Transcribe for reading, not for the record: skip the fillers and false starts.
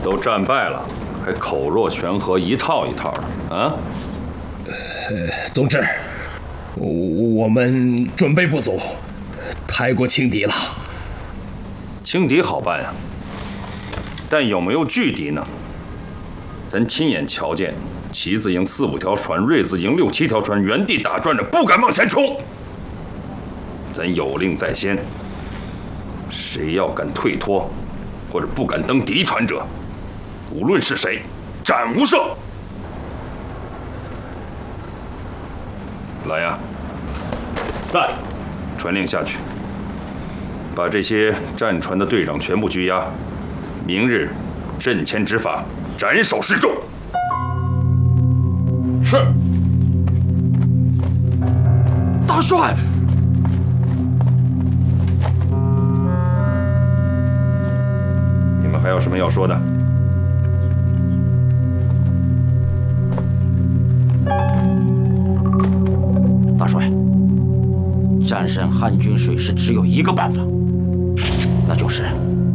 都战败了，还口若悬河，一套一套的啊！ 总之，我们准备不足，太过轻敌了。 轻敌好办呀，但有没有拒敌呢？咱亲眼瞧见，旗子营4、5条船，锐子营6、7条船，原地打转着，不敢往前冲。咱有令在先，谁要敢退脱，或者不敢登敌船者，无论是谁，斩无赦。来呀！ 在。 传令下去，把这些战船的队长全部拘押，明日阵前执法，斩首示众。 是。大帅。 你们还有什么要说的？ 大帅，战胜汉军水师只有一个办法，那就是